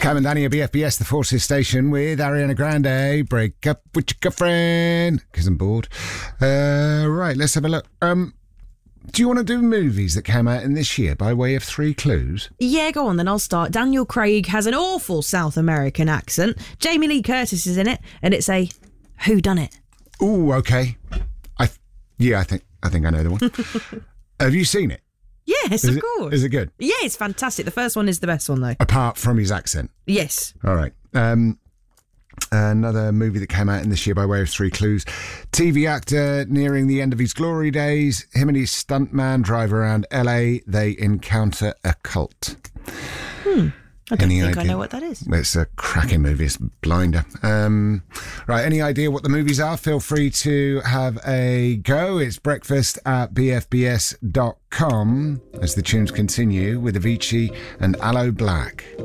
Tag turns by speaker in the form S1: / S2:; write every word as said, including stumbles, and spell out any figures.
S1: Cam and Danny at B F B S, the Forces Station, with Ariana Grande. Break up with your girlfriend because I'm bored. Uh, right, let's have a look. Um, do you want to do movies that came out in this year by way of three clues?
S2: Yeah, go on then, I'll start. Daniel Craig has an awful South American accent. Jamie Lee Curtis is in it, and it's a whodunit.
S1: Ooh, okay. I th- yeah, I think I think I know the one. Have you seen it?
S2: Yes,
S1: is
S2: of
S1: it,
S2: course.
S1: Is it good?
S2: Yeah, it's fantastic. The first one is the best one, though.
S1: Apart from his accent.
S2: Yes.
S1: All right. Um, another movie that came out in this year by way of three clues. T V actor nearing the end of his glory days. Him and his stuntman drive around L A. They encounter a cult.
S2: Hmm. I don't
S1: Any
S2: think
S1: idea?
S2: I know what that is.
S1: It's a cracking movie. It's Blinder. Um, right, any idea what the movies are? Feel free to have a go. It's breakfast at b f b s dot com as the tunes continue with Avicii and Aloe Black.